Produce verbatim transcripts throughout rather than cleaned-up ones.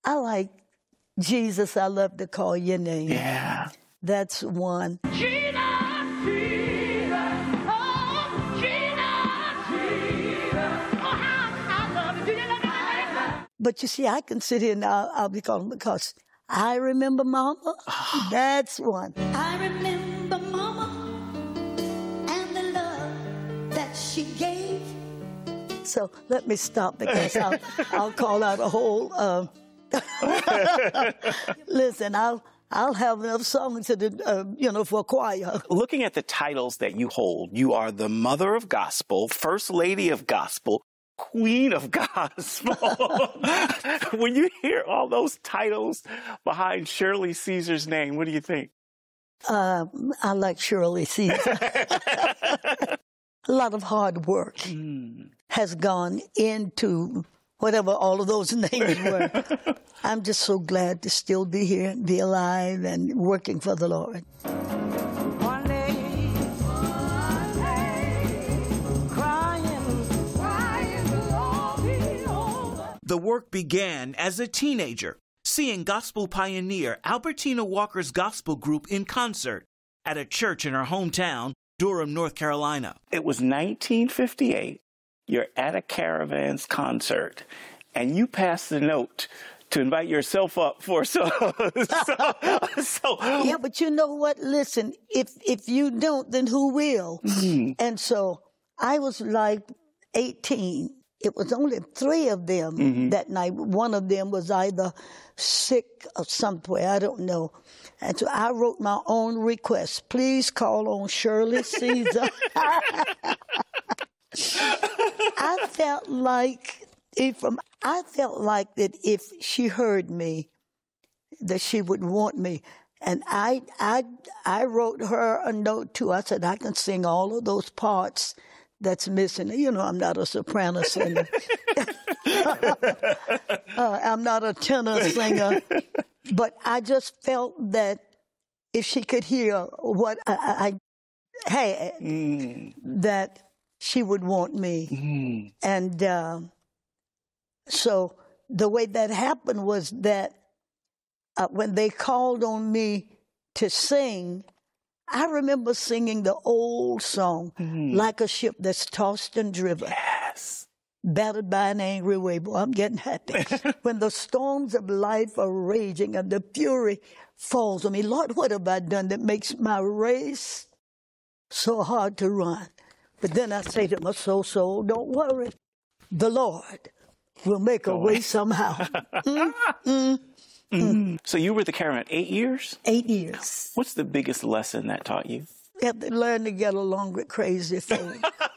I like Jesus, I love to call your name. Yeah. That's one. Jesus, Jesus, oh, Jesus, Jesus, oh, how I love you. Do you love me? But you see, I can sit here and I'll, I'll be calling because I remember Mama. That's one. I remember Mama and the love that she gave. So let me stop because I'll, I'll call out a whole. Uh, listen, I'll I'll have enough songs to the, uh, you know, for a choir. Looking at the titles that you hold, you are the Mother of Gospel, First Lady of Gospel, Queen of Gospel. When you hear all those titles behind Shirley Caesar's name, what do you think? Uh, I like Shirley Caesar. A lot of hard work mm. has gone into whatever all of those names were. I'm just so glad to still be here, be alive, and working for the Lord. One day, one day, crying, crying will all be over. The work began as a teenager, seeing gospel pioneer Albertina Walker's gospel group in concert at a church in her hometown, Durham, North Carolina. It was nineteen fifty-eight. You're at a Caravans concert, and you pass the note to invite yourself up for so. so, so. Yeah, but you know what? Listen, if if you don't, then who will? Mm-hmm. And so I was like eighteen. It was only three of them mm-hmm. that night. One of them was either sick or somewhere, I don't know. And so I wrote my own request. Please call on Shirley Caesar. I felt like, if I felt like that if she heard me, that she would want me. And I, I, I wrote her a note too. I said, I can sing all of those parts that's missing. You know, I'm not a soprano singer. uh, I'm not a tenor singer. But I just felt that if she could hear what I, I had, mm. that she would want me. Mm. And uh, so the way that happened was that uh, when they called on me to sing, I remember singing the old song, mm. Like a Ship That's Tossed and Driven. Yes. Battered by an angry wave. Boy, I'm getting happy. When the storms of life are raging and the fury falls on me, Lord, what have I done that makes my race so hard to run? But then I say to my soul, soul, don't worry. The Lord will make a way somehow. mm, mm, mm. So you were the caravan eight years? Eight years. What's the biggest lesson that taught you? You have to learn to get along with crazy folk.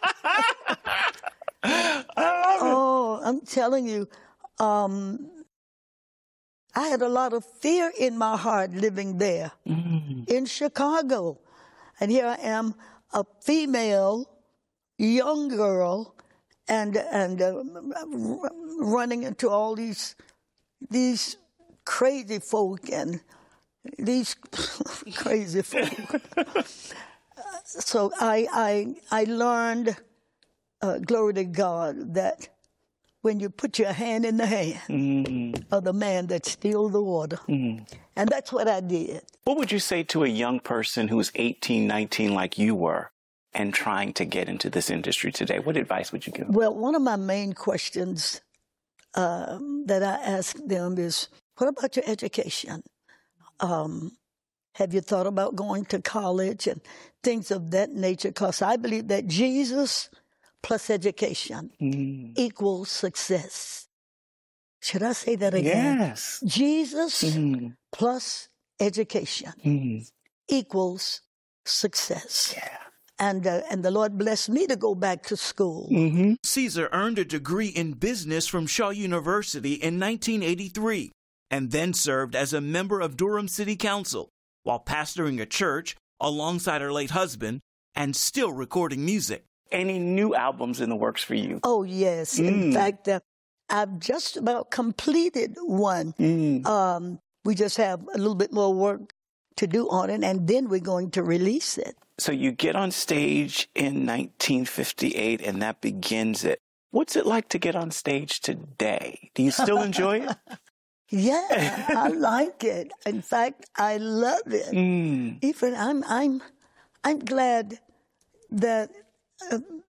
Oh, I'm telling you, um, I had a lot of fear in my heart living there mm. in Chicago. And here I am, a female, young girl, and and uh, running into all these these crazy folk and these crazy folk. So I I I learned. Uh, glory to God, that when you put your hand in the hand mm-hmm. of the man that steals the water. Mm-hmm. And that's what I did. What would you say to a young person who's eighteen, nineteen like you were and trying to get into this industry today? What advice would you give them? Well, one of my main questions uh, that I ask them is, what about your education? Um, have you thought about going to college and things of that nature? Because I believe that Jesus plus education mm. equals success. Should I say that again? Yes. Jesus mm. plus education mm. equals success. Yeah. And, uh, and the Lord blessed me to go back to school. Mm-hmm. Caesar earned a degree in business from Shaw University in nineteen eighty-three and then served as a member of Durham City Council while pastoring a church alongside her late husband and still recording music. Any new albums in the works for you? Oh, yes. Mm. In fact, uh, I've just about completed one. Mm. Um, we just have a little bit more work to do on it, and then we're going to release it. So you get on stage in nineteen fifty-eight, and that begins it. What's it like to get on stage today? Do you still enjoy it? Yeah, I like it. In fact, I love it. Mm. Even I'm, I'm, I'm glad that, uh,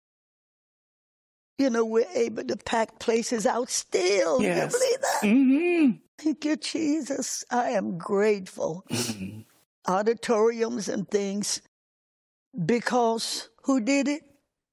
you know, we're able to pack places out still. Yes. You believe that? Mm-hmm. Thank you, Jesus. I am grateful. Mm-hmm. Auditoriums and things, because who did it?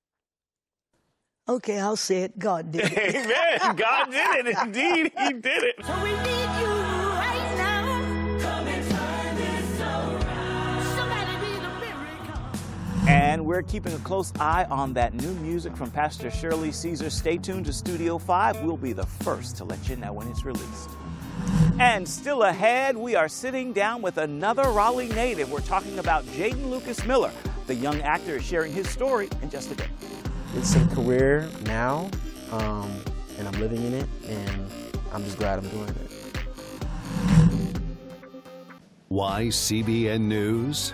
Okay, I'll say it. God did it. Amen. God did it. Indeed, He did it. So we need you right now. Come and turn this around. Somebody need a miracle. And we're keeping a close eye on that new music from Pastor Shirley Caesar. Stay tuned to Studio five. We'll be the first to let you know when it's released. And still ahead, we are sitting down with another Raleigh native. We're talking about Jaden Lucas Miller. The young actor is sharing his story in just a bit. It's a career now, um, and I'm living in it, and I'm just glad I'm doing it. Why C B N News?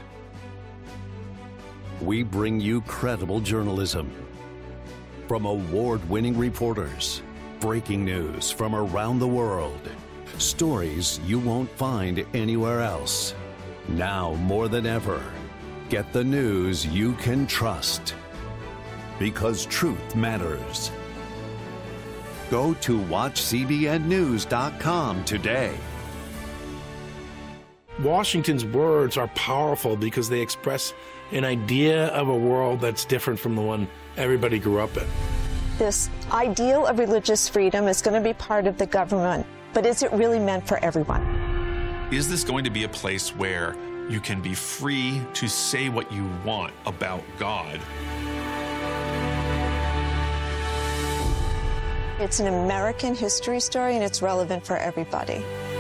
We bring you credible journalism from award-winning reporters, breaking news from around the world, stories you won't find anywhere else. Now more than ever, get the news you can trust. Because truth matters. Go to watch C B N news dot com today. Washington's words are powerful because they express an idea of a world that's different from the one everybody grew up in. This ideal of religious freedom is going to be part of the government, but is it really meant for everyone? Is this going to be a place where you can be free to say what you want about God? It's an American history story, and it's relevant for everybody.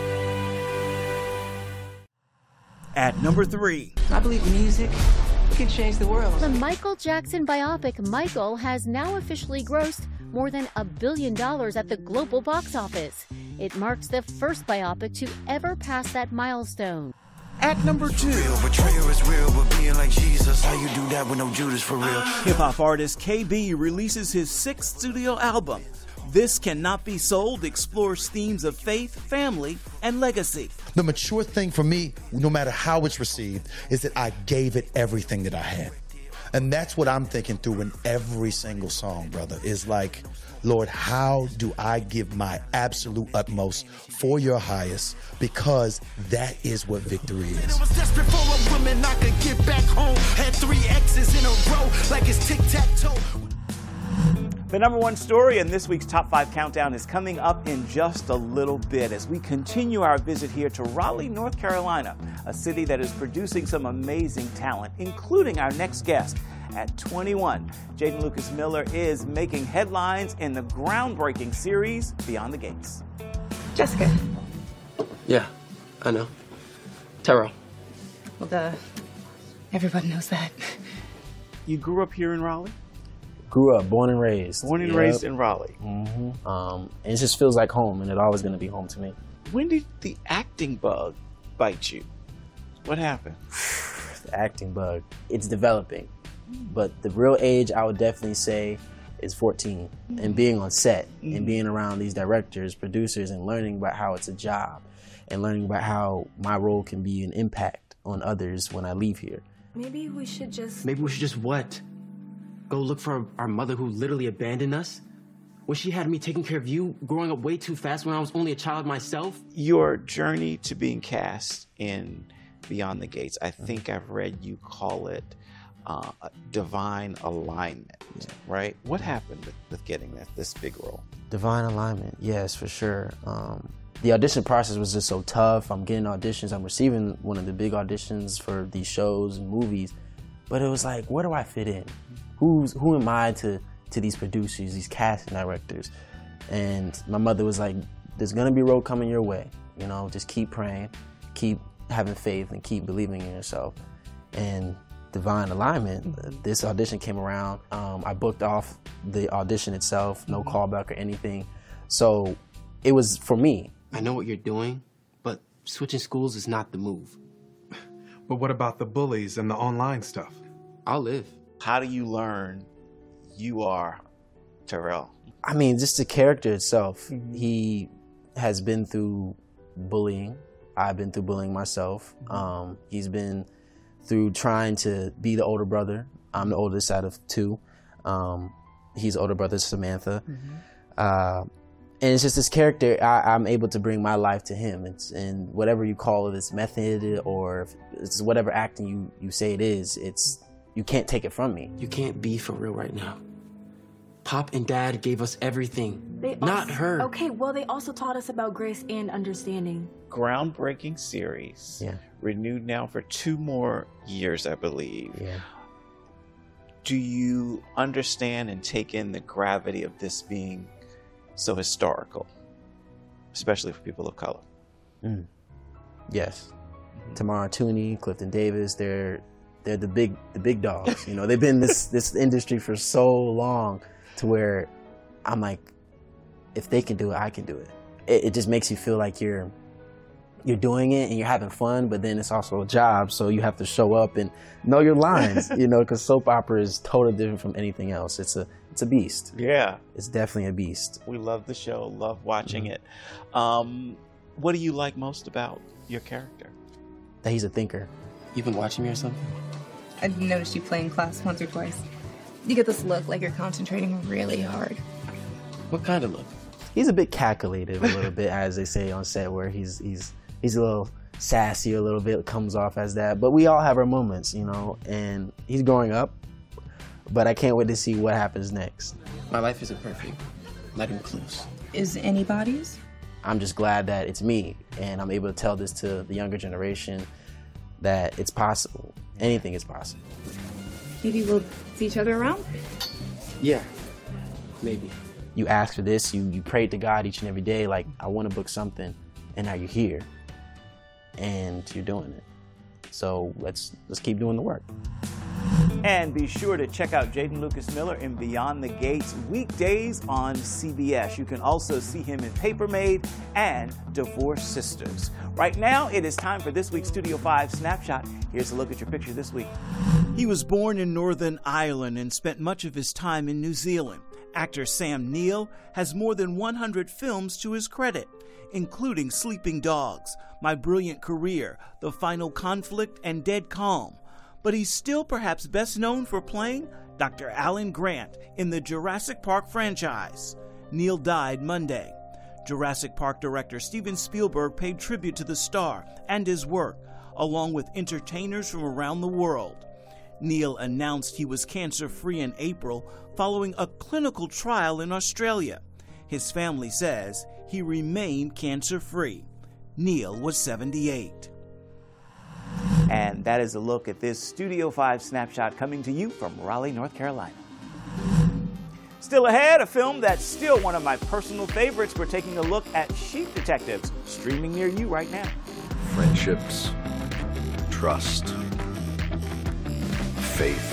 At number three. I believe music can change the world. The Michael Jackson biopic Michael has now officially grossed more than a billion dollars at the global box office. It marks the first biopic to ever pass that milestone. At number two. Real betrayal is real, but being like Jesus, how you do that with no Judas for real? Hip-hop artist K B releases his sixth studio album. This Cannot Be Sold explores themes of faith, family, and legacy. The mature thing for me, no matter how it's received, is that I gave it everything that I had. And that's what I'm thinking through in every single song, brother, is like, Lord, how do I give my absolute utmost for your highest? Because that is what victory is. I was desperate for a woman I could get back home. Had three X's in a row, like it's tic-tac-toe. The number one story in this week's Top five Countdown is coming up in just a little bit as we continue our visit here to Raleigh, North Carolina, a city that is producing some amazing talent, including our next guest. At twenty-one, Jaden Lucas Miller is making headlines in the groundbreaking series Beyond the Gates. Jessica. Yeah, I know. Terrell. Well, duh. Everybody knows that. You grew up here in Raleigh? Grew up, born and raised. Born and yep. raised in Raleigh. Mm-hmm. Um, and it just feels like home, and it's always going to be home to me. When did the acting bug bite you? What happened? The acting bug. It's developing. But the real age, I would definitely say, is fourteen. Mm-hmm. And being on set mm-hmm. and being around these directors, producers, and learning about how it's a job and learning about how my role can be an impact on others when I leave here. Maybe we should just... Maybe we should just what? Go look for our mother who literally abandoned us? When she had me taking care of you, growing up way too fast when I was only a child myself? Your journey to being cast in Beyond the Gates, I think I've read you call it uh, a divine alignment, yeah. right? What happened with, with getting that, this big role? Divine alignment, yes, for sure. Um, the audition process was just so tough. I'm getting auditions. I'm receiving one of the big auditions for these shows and movies. But it was like, where do I fit in? Who's who am I to, to these producers, these casting directors? And my mother was like, there's gonna be a role coming your way. You know, just keep praying, keep having faith, and keep believing in yourself. And divine alignment, this audition came around. Um, I booked off the audition itself, no callback or anything. So it was for me. I know what you're doing, but switching schools is not the move. But what about the bullies and the online stuff? I'll live. How do you learn you are Terrell? I mean, just the character itself. Mm-hmm. He has been through bullying. I've been through bullying myself. Um, he's been through trying to be the older brother. I'm the oldest out of two. Um, he's older brother Samantha. Mm-hmm. Uh, and it's just this character, I, I'm able to bring my life to him. It's, and whatever you call it, it's method or if it's whatever acting you, you say it is, it's, you can't take it from me. You can't be for real right now. Pop and Dad gave us everything, they not also, her. Okay, well, they also taught us about grace and understanding. Groundbreaking series. Yeah. Renewed now for two more years, I believe. Yeah. Do you understand and take in the gravity of this being so historical, especially for people of color? Mm. Yes. Mm-hmm. Tamara Tooney, Clifton Davis, they're they're the big the big dogs. You know, they've been in this this industry for so long to where I'm like, if they can do it, I can do it. It, it just makes you feel like you're you're doing it and you're having fun, but then it's also a job, so you have to show up and know your lines, you know, because soap opera is totally different from anything else. It's a it's a beast. Yeah. It's definitely a beast. We love the show, love watching mm-hmm. it. Um, what do you like most about your character? That he's a thinker. You've been watching me or something? I've noticed you play in class once or twice. You get this look like you're concentrating really hard. What kind of look? He's a bit calculated a little bit, as they say on set, where he's he's he's a little sassy a little bit, comes off as that. But we all have our moments, you know, and he's growing up. But I can't wait to see what happens next. My life isn't perfect, not even close. Is anybody's? I'm just glad that it's me, and I'm able to tell this to the younger generation that it's possible. Anything is possible. Maybe we'll see each other around? Yeah, maybe. You ask for this, you, you pray to God each and every day, like, I want to book something, and now you're here, and you're doing it. So let's let's keep doing the work. And be sure to check out Jaden Lucas Miller in Beyond the Gates weekdays on C B S. You can also see him in Paper Maid and Divorced Sisters. Right now, it is time for this week's Studio five Snapshot. Here's a look at your picture this week. He was born in Northern Ireland and spent much of his time in New Zealand. Actor Sam Neill has more than one hundred films to his credit, including Sleeping Dogs, My Brilliant Career, The Final Conflict, and Dead Calm. But he's still perhaps best known for playing Doctor Alan Grant in the Jurassic Park franchise. Neill died Monday. Jurassic Park director Steven Spielberg paid tribute to the star and his work, along with entertainers from around the world. Neill announced he was cancer-free in April following a clinical trial in Australia. His family says he remained cancer-free. Neill was seventy-eight. And that is a look at this Studio five Snapshot coming to you from Raleigh, North Carolina. Still ahead, a film that's still one of my personal favorites. We're taking a look at Sheep Detectives, streaming near you right now. Friendships, trust, faith.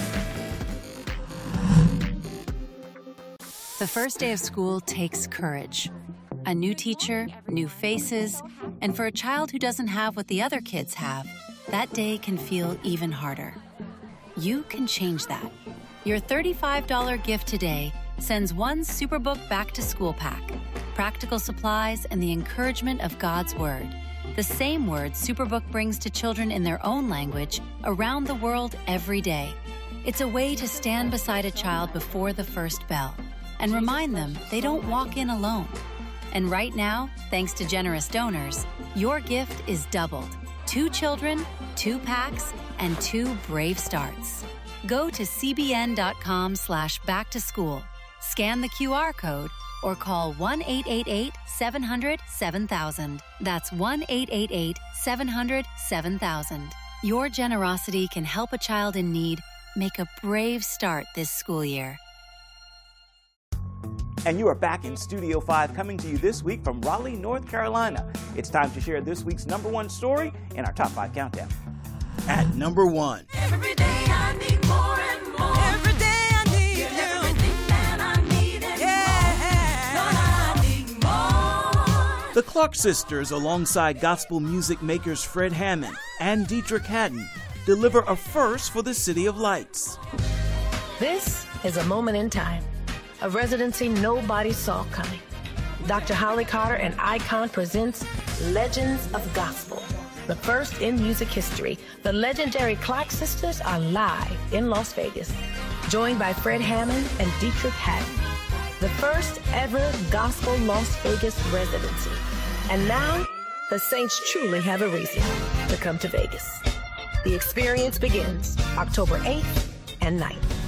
The first day of school takes courage. A new teacher, new faces, and for a child who doesn't have what the other kids have, that day can feel even harder. You can change that. Your thirty-five dollars gift today sends one Superbook Back to School pack, practical supplies, and the encouragement of God's Word. The same word Superbook brings to children in their own language around the world every day. It's a way to stand beside a child before the first bell and remind them they don't walk in alone. And right now, thanks to generous donors, your gift is doubled. Two children, two packs, and two brave starts. Go to cbn.com slash back to school, scan the Q R code, or call one eight eight eight, seven hundred, seven thousand. That's one eight eight eight, seven hundred, seven thousand. Your generosity can help a child in need make a brave start this school year. And you are back in Studio five, coming to you this week from Raleigh, North Carolina. It's time to share this week's number one story in our Top five Countdown. At number one. Every day I need more and more. Every day I need you. Everything that I need and more. Lord, I need more. The Clark sisters, alongside gospel music makers Fred Hammond and Dietrich Haddon, deliver a first for the City of Lights. This is a moment in time. A residency nobody saw coming. Doctor Holly Carter and Icon presents Legends of Gospel. The first in music history, the legendary Clark sisters are live in Las Vegas, joined by Fred Hammond and Dietrich Haddon. The first ever Gospel Las Vegas residency. And now, the Saints truly have a reason to come to Vegas. The experience begins October eighth and ninth.